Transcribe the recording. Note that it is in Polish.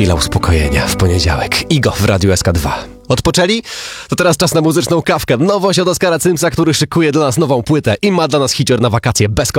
Chwila uspokojenia w poniedziałek. Igo w Radiu SK2. Odpoczęli? To teraz czas na muzyczną kawkę. Nowość od Oskara Cymsa, który szykuje dla nas nową płytę i ma dla nas hicior na wakacje bez